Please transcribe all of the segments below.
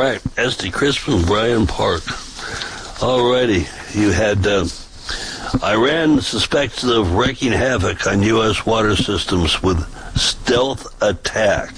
right, Esty Crispin, Brian Park. Alrighty, you had Iran suspected of wreaking havoc on U.S. water systems with stealth attack.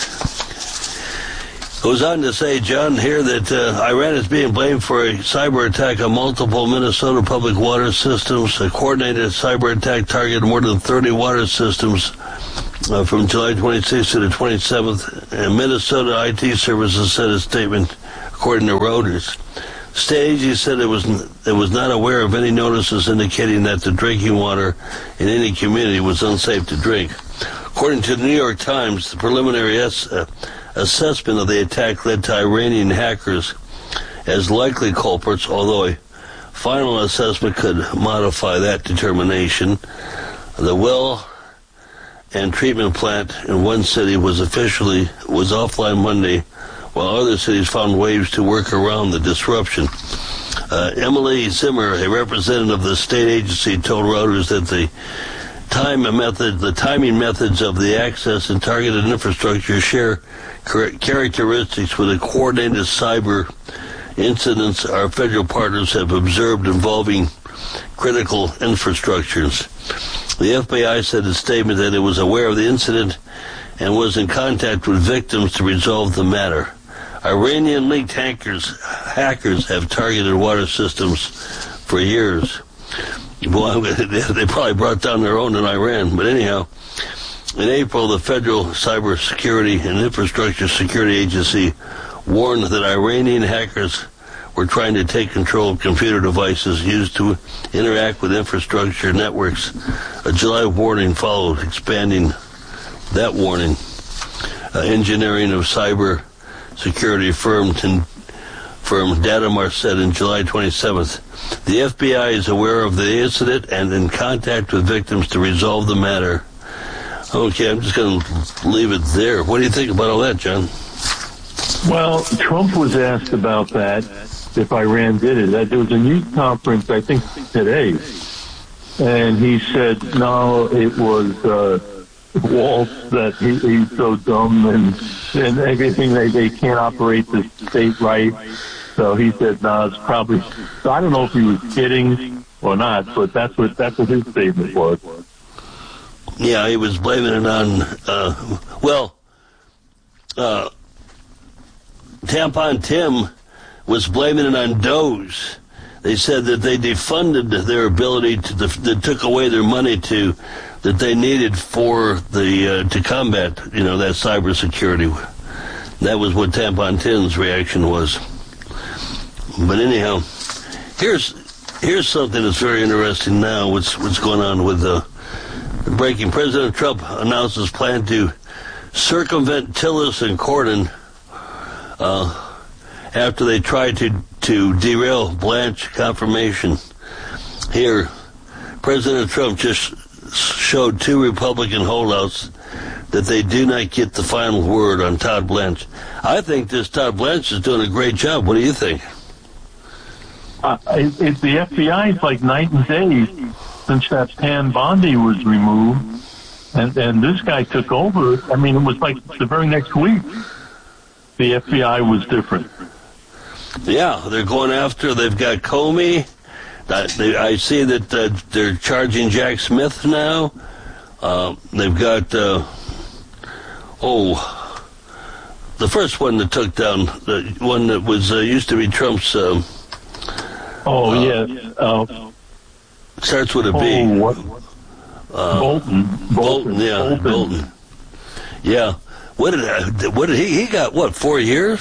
Goes on to say, John, here that Iran is being blamed for a cyber attack on multiple Minnesota public water systems. A coordinated cyber attack targeted more than 30 water systems from July 26th to the 27th. And Minnesota IT Services said a statement, according to Reuters. State agency said it was not aware of any notices indicating that the drinking water in any community was unsafe to drink. According to the New York Times, the preliminary assessment of the attack led to Iranian hackers as likely culprits, although a final assessment could modify that determination. The well and treatment plant in one city was offline Monday, while other cities found ways to work around the disruption. Emily Zimmer, a representative of the state agency, told Reuters that the timing methods of the access and targeted infrastructure share characteristics with the coordinated cyber incidents our federal partners have observed involving critical infrastructures. The FBI said in a statement that it was aware of the incident and was in contact with victims to resolve the matter. Iranian-linked hackers have targeted water systems for years. Well, they probably brought down their own in Iran, but anyhow, in April, the Federal Cyber Security and Infrastructure Security Agency warned that Iranian hackers were trying to take control of computer devices used to interact with infrastructure networks. A July warning followed, expanding that warning. Engineering of cyber security firm Datamar said in July 27th, the FBI is aware of the incident and in contact with victims to resolve the matter. Okay, I'm just going to leave it there. What do you think about all that, John? Well, Trump was asked about that, if Iran did it. There was a news conference, I think, today, and he said, no, it was Waltz, that he's so dumb and everything, they can't operate the state right. So he said, no, it's probably, so I don't know if he was kidding or not, but that's what his statement was. Yeah, he was blaming it on, Tampon Tim was blaming it on Doge. They said that they defunded their ability that took away their money that they needed for to combat, that cybersecurity. That was what Tampon Tim's reaction was. But anyhow, here's something that's very interesting now. What's going on with breaking? President Trump announces plan to circumvent Tillis and Cornyn after they tried to derail Blanche confirmation. Here, President Trump just showed two Republican holdouts that they do not get the final word on Todd Blanche. I think this Todd Blanche is doing a great job. What do you think? It's the FBI is like night and day since that Pam Bondi was removed, and this guy took over. I mean, it was like the very next week, the FBI was different. Yeah, they're going after. They've got Comey. I see that they're charging Jack Smith now. They've got the first one that took down, the one that was used to be Trump's. Starts with a B. Bolton. Yeah, Bolton. Yeah. What did he got? What, 4 years?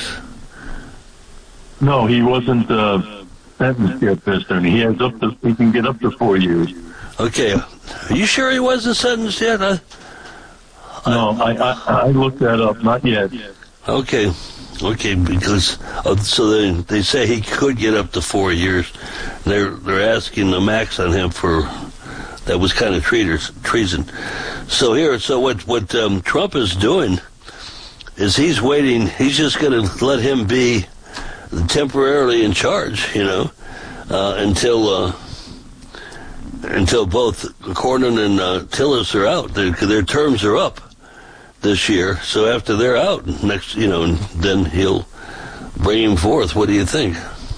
No, he wasn't sentenced yet, Piston. He can get up to 4 years. Okay. Are you sure he wasn't sentenced yet? No, I looked that up. Not yet. Okay, because so they say he could get up to 4 years. They're asking the max on him for that was kind of treason. So what Trump is doing is he's waiting. He's just going to let him be temporarily in charge, until both Cornyn and Tillis are out. Their terms are up this year. So after they're out next, and then he'll bringing forth. What do you think?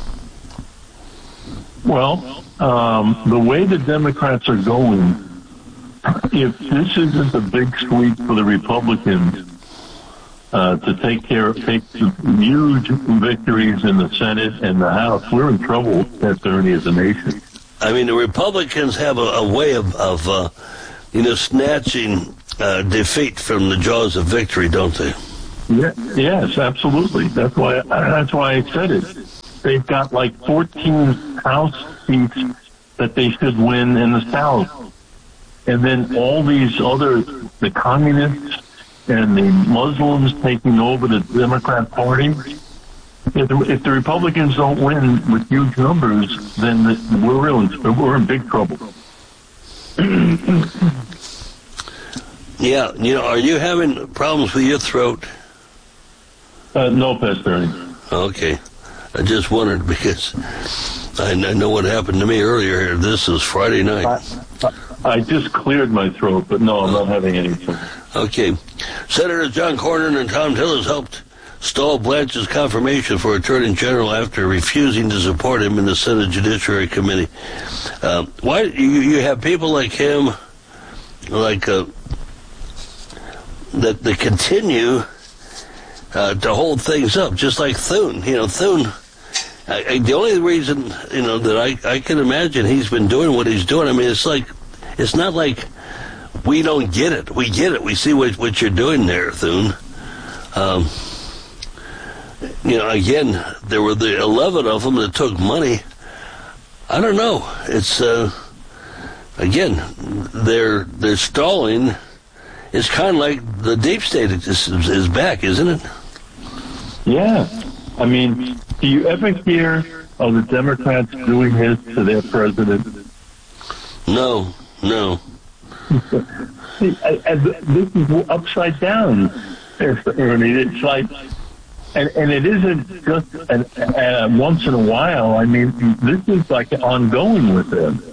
Well, the way the Democrats are going, if this isn't a big sweep for the Republicans to take huge victories in the Senate and the House, we're in trouble, Ernie, as a nation. I mean, the Republicans have a way of snatching defeat from the jaws of victory, don't they? Yeah, yes, absolutely. That's why I said it. They've got like 14 House seats that they should win in the South. And then all these the communists and the Muslims taking over the Democrat Party. If the Republicans don't win with huge numbers, then we're in big trouble. Yeah, are you having problems with your throat? No, Pastor Ernie. Okay. I just wondered because I know what happened to me earlier. This is Friday night. I just cleared my throat, but no, I'm not having anything. Okay. Senator John Cornyn and Thom Tillis helped stall Blanche's confirmation for Attorney General after refusing to support him in the Senate Judiciary Committee. Why you have people like him, that continue to hold things up, just like Thune. Thune. The only reason that I can imagine he's been doing what he's doing. I mean, it's not like we don't get it. We get it. We see what you're doing there, Thune. Again, there were the 11 of them that took money. I don't know. It's again, they're stalling. It's kind of like the deep state is back, isn't it? Yeah. I mean, do you ever hear of the Democrats doing this to their president? No. See, this is upside down, Ernie. It's like, and it isn't just once in a while. I mean, this is like ongoing with them.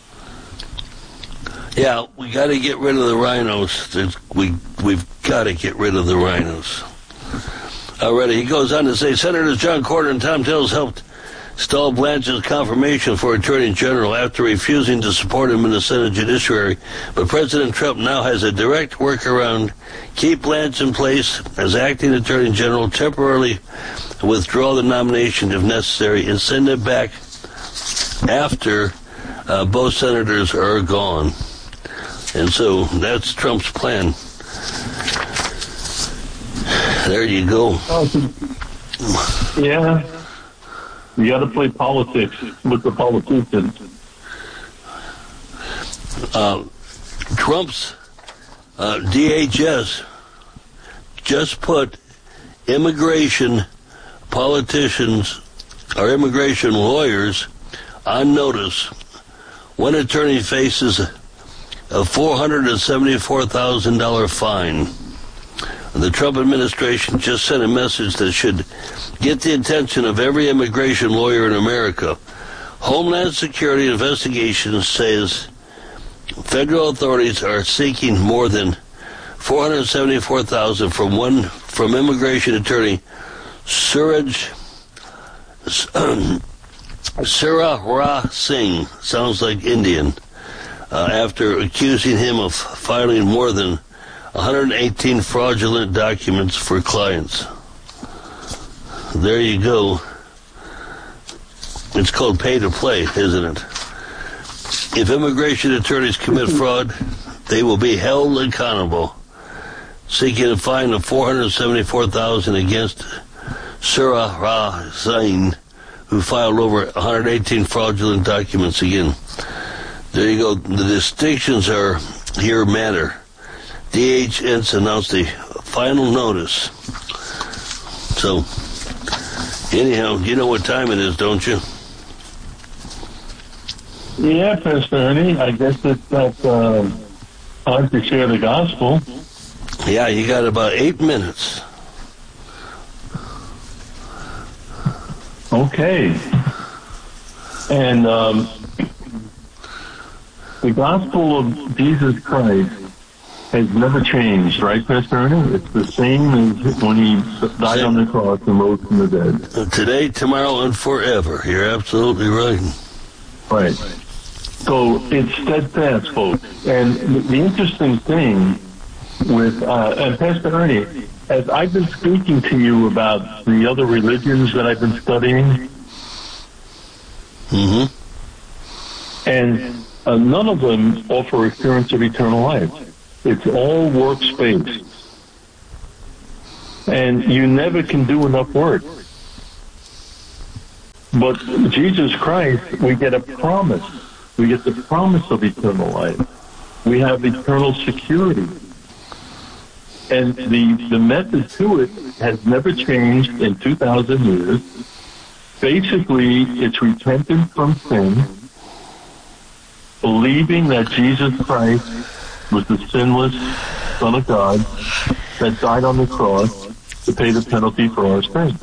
Yeah, we got to get rid of the rhinos. We've got to get rid of the rhinos. Already, he goes on to say, Senators John Cornyn and Thom Tillis helped stall Blanche's confirmation for Attorney General after refusing to support him in the Senate Judiciary. But President Trump now has a direct workaround. Keep Blanche in place as acting Attorney General, temporarily withdraw the nomination if necessary, and send it back after both senators are gone. And so that's Trump's plan. There you go. Yeah. You got to play politics with the politicians. Trump's DHS just put immigration politicians or immigration lawyers on notice. One attorney faces a $474,000 fine. The Trump administration just sent a message that should get the attention of every immigration lawyer in America. Homeland Security Investigations says federal authorities are seeking more than $474,000 from immigration attorney Suraj Sarah Singh, sounds like Indian, after accusing him of filing more than 118 fraudulent documents for clients. There you go. It's called pay to play, isn't it? If immigration attorneys commit fraud, they will be held accountable. Seeking a fine of $474,000 against Sarah Singh, who filed over 118 fraudulent documents again. There you go. The distinctions here matter. DHS announced a final notice. So, anyhow, you know what time it is, don't you? Yeah, Pastor Ernie. I guess it's time to share the gospel. Yeah, you got about 8 minutes. Okay. And the gospel of Jesus Christ has never changed, right, Pastor Ernie? It's the same as when he died on the cross and rose from the dead. Today, tomorrow, and forever. You're absolutely right. Right. So it's steadfast, folks. And the interesting thing with, and Pastor Ernie, as I've been speaking to you about the other religions that I've been studying, and none of them offer assurance of eternal life. It's all works-based. And you never can do enough work. But Jesus Christ, we get a promise. We get the promise of eternal life. We have eternal security. And the method to it has never changed in 2,000 years. Basically, it's repentance from sin, believing that Jesus Christ was the sinless Son of God that died on the cross to pay the penalty for our sin.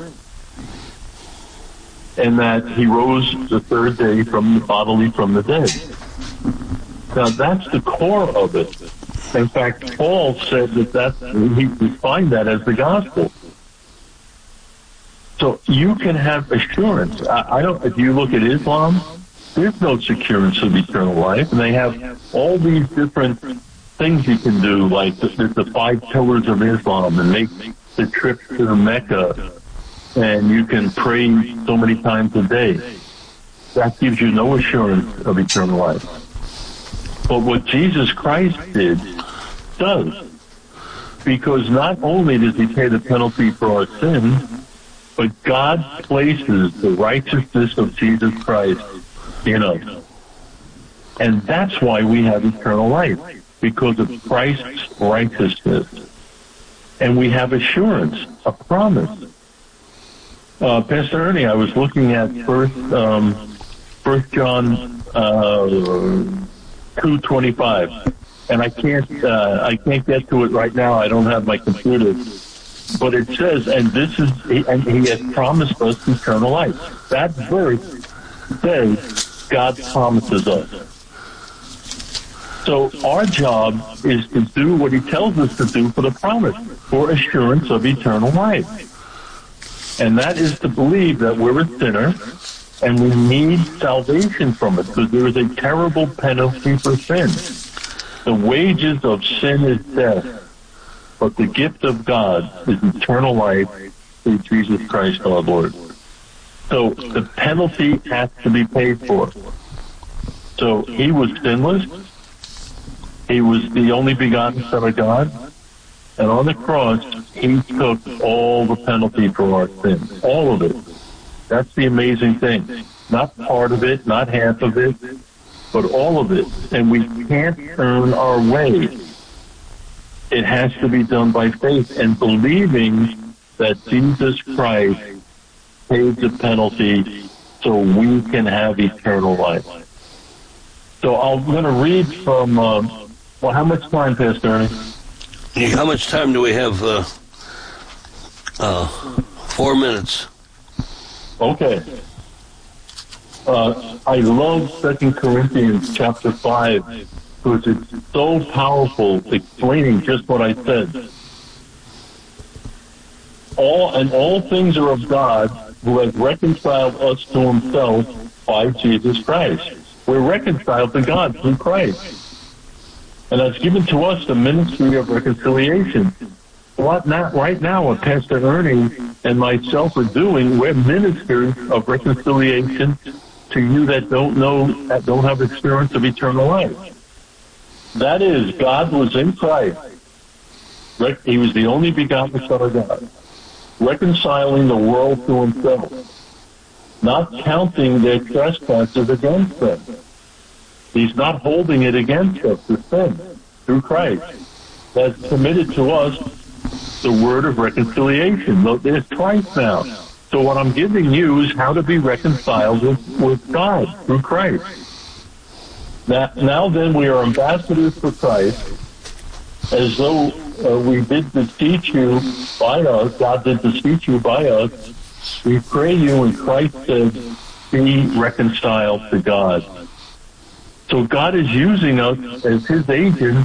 And that he rose the third day bodily from the dead. Now that's the core of it. In fact, Paul said that he defined that as the gospel. So you can have assurance. If you look at Islam, there's no assurance of eternal life, and they have all these different things you can do, like the 5 pillars of Islam, and make the trip to Mecca, and you can pray so many times a day. That gives you no assurance of eternal life. But what Jesus Christ did does. Because not only does he pay the penalty for our sins, but God places the righteousness of Jesus Christ in us. And that's why we have eternal life, because of Christ's righteousness. And we have assurance, a promise. Pastor Ernie, I was looking at First John 2:25, and I can't get to it right now. I don't have my computer, but it says, and he has promised us eternal life. That verse says God promises us. So our job is to do what he tells us to do for the promise, for assurance of eternal life. And that is to believe that we're a sinner and we need salvation from it, because there is a terrible penalty for sin. The wages of sin is death, but the gift of God is eternal life through Jesus Christ our Lord. So the penalty has to be paid for. So he was sinless. He was the only begotten Son of God. And on the cross, he took all the penalty for our sins. All of it. That's the amazing thing. Not part of it, not half of it, but all of it. And we can't earn our way. It has to be done by faith and believing that Jesus Christ paid the penalty so we can have eternal life. So I'm going to read from, how much time, Pastor Ernie? How much time do we have? 4 minutes. Okay. I love 2 Corinthians chapter 5 because it's so powerful, explaining just what I said. All things are of God, who has reconciled us to himself by Jesus Christ. We're reconciled to God through Christ. And has given to us the ministry of reconciliation. Right now, what Pastor Ernie and myself are doing, we're ministers of reconciliation to you that don't have experience of eternal life. That is, God was in Christ. He was the only begotten Son of God, reconciling the world to himself, not counting their trespasses against them. He's not holding it against us, the sin, through Christ. Has committed to us the word of reconciliation. There's twice now. So what I'm giving you is how to be reconciled with God through Christ. Now then, we are ambassadors for Christ, as though we did beseech you by us, God did beseech you by us. We pray you, and Christ said, be reconciled to God. So God is using us as his agents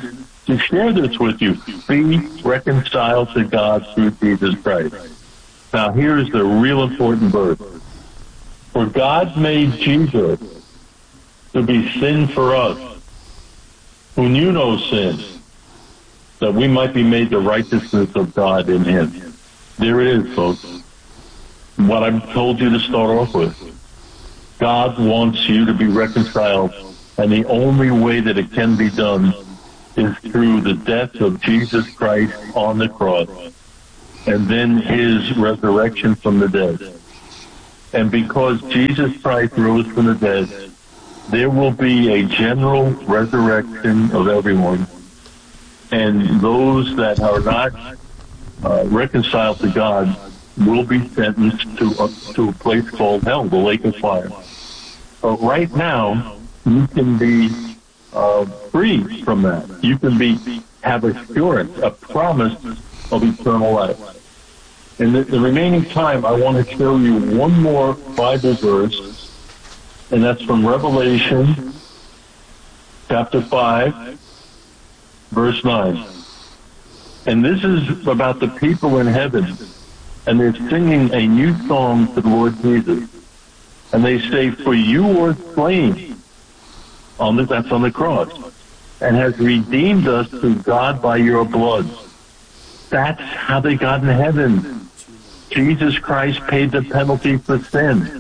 to share this with you. Be reconciled to God through Jesus Christ. Now, here's the real important verse. For God made Jesus to be sin for us, who knew no sin, that we might be made the righteousness of God in him. There it is, folks. What I've told you to start off with. God wants you to be reconciled, and the only way that it can be done is through the death of Jesus Christ on the cross, and then his resurrection from the dead. And because Jesus Christ rose from the dead, there will be a general resurrection of everyone. And those that are not reconciled to God will be sentenced to a place called hell, the lake of fire. But right now, you can be free from that. You can have assurance, a promise of eternal life. In the remaining time, I want to show you one more Bible verse, and that's from Revelation chapter 5, verse 9. And this is about the people in heaven, and they're singing a new song to the Lord Jesus. And they say, for you were slain, that's on the cross, and has redeemed us to God by your blood. That's how they got in heaven. Jesus Christ paid the penalty for sin.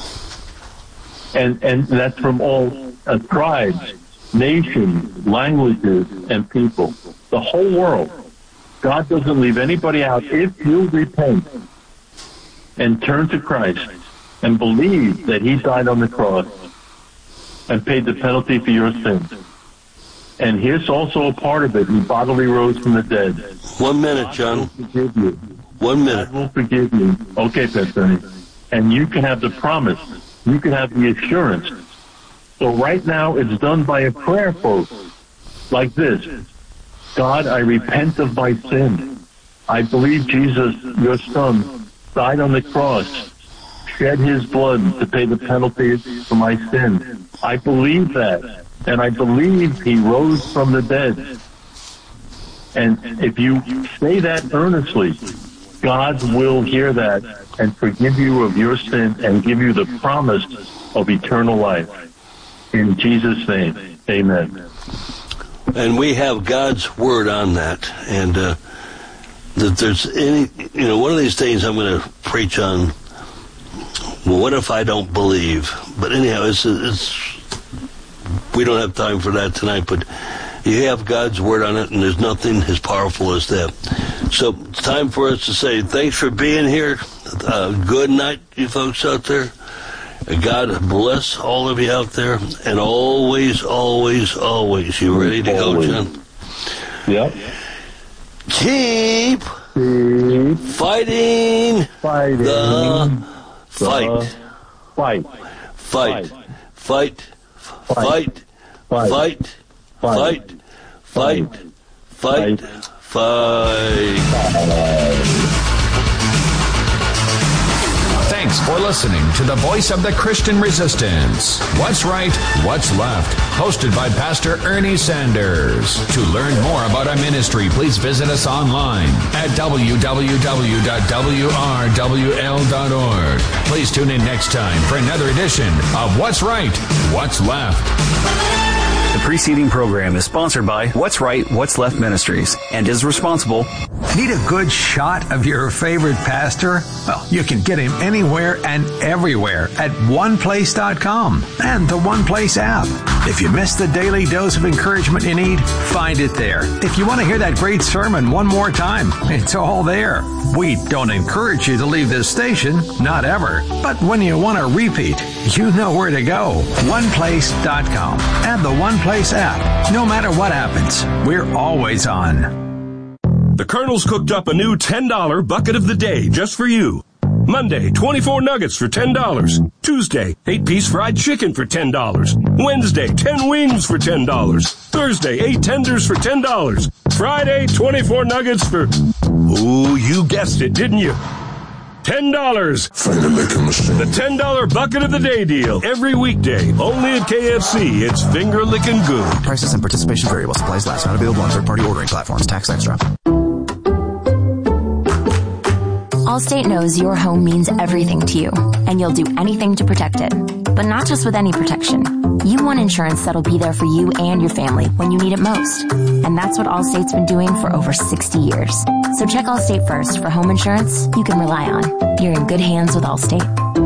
And that's from all tribes, nations, languages, and people. The whole world. God doesn't leave anybody out if you repent and turn to Christ and believe that he died on the cross and paid the penalty for your sins. And here's also a part of it. He bodily rose from the dead. 1 minute, John. God will forgive you. 1 minute. God will forgive you. Okay, Pastor. And you can have the promise. You can have the assurance. So right now it's done by a prayer, folks, like this. God, I repent of my sin. I believe Jesus, your son, died on the cross, shed his blood to pay the penalty for my sin. I believe that. And I believe he rose from the dead. And if you say that earnestly, God will hear that and forgive you of your sin and give you the promise of eternal life. In Jesus' name, amen. And we have God's word on that. And that there's one of these things I'm going to preach on, well, what if I don't believe? But anyhow, we don't have time for that tonight, but you have God's word on it, and there's nothing as powerful as that. So it's time for us to say thanks for being here. Good night, you folks out there. God bless all of you out there. And always, always, always, you ready to go, John? Yep. Keep fighting the fight. Fight. Fight. Fight. Fight. Fight. Fight. Fight. Fight. Fight. Thanks for listening to the Voice of the Christian Resistance. What's Right, What's Left? Hosted by Pastor Ernie Sanders. To learn more about our ministry, please visit us online at www.wrwl.org. Please tune in next time for another edition of What's Right, What's Left. The preceding program is sponsored by What's Right, What's Left Ministries and is responsible. Need a good shot of your favorite pastor? Well, you can get him anywhere and everywhere at oneplace.com and the One Place app. If you missed the daily dose of encouragement you need, find it there. If you want to hear that great sermon one more time, it's all there. We don't encourage you to leave this station, not ever. But when you want to repeat, you know where to go. oneplace.com and the One Place app. No matter what happens, we're always on. The Colonel's cooked up a new $10 bucket of the day just for you. Monday, 24 nuggets for $10. Tuesday, 8-piece fried chicken for $10. Wednesday, 10 wings for $10. Thursday, 8 tenders for $10. Friday, 24 nuggets for... Ooh, you guessed it, didn't you? $10. Finger licking machine. The $10 bucket of the day deal. Every weekday. Only at KFC. It's finger licking good. Prices and participation vary while supplies last. Not available on third-party ordering platforms. Tax extra. Allstate knows your home means everything to you, and you'll do anything to protect it. But not just with any protection. You want insurance that'll be there for you and your family when you need it most. And that's what Allstate's been doing for over 60 years. So check Allstate first for home insurance you can rely on. You're in good hands with Allstate.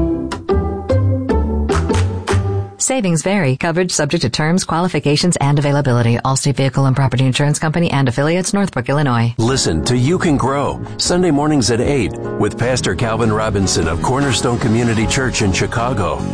Savings vary. Coverage subject to terms, qualifications, and availability. Allstate Vehicle and Property Insurance Company and affiliates, Northbrook, Illinois. Listen to You Can Grow, Sunday mornings at 8 with Pastor Calvin Robinson of Cornerstone Community Church in Chicago.